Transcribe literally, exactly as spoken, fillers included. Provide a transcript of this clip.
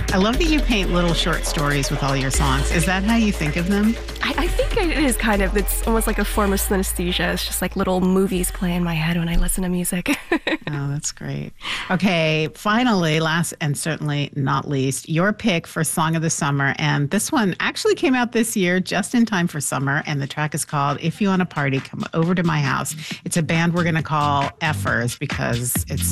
I love that you paint little short stories with all your songs. Is that how you think of them? I, I think it is kind of. It's almost like a form of synesthesia. It's just like little movies play in my head when I listen to music. Oh, that's great. Okay, finally, last and certainly not least, your pick for Song of the Summer. And this one actually came out this year, just in time for summer. And the track is called If You Want to Party, Come Over to My House. It's a band we're going to call Effers because it's